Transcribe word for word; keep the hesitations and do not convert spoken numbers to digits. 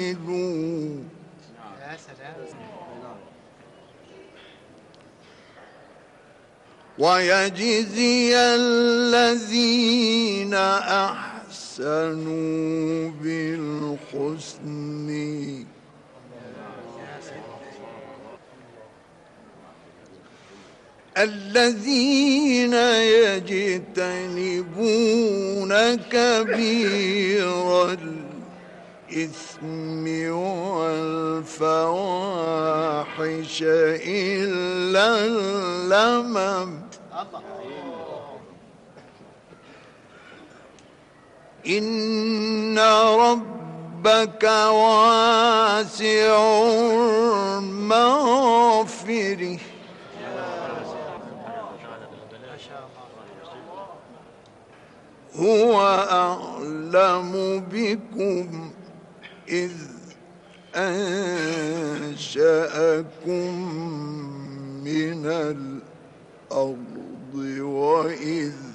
عاملون ويجزي الذين أحسنوا بالحسن الذين يجتنبون كبير الإثم والفواحش إلا اللمم إن ربك واسع المغفرة هو أعلم بكم إذ أنشأكم من الأرض وإذ